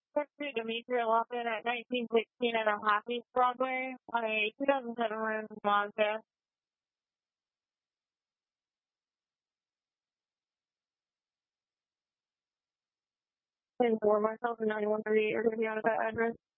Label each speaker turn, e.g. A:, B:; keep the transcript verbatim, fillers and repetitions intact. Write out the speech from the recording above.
A: Talk to Demetria Lupin at nineteen sixteen at O'Happy's Broadway on a two thousand seven Mazda. And for myself in ninety-one thirty-eight are going to be out of that address.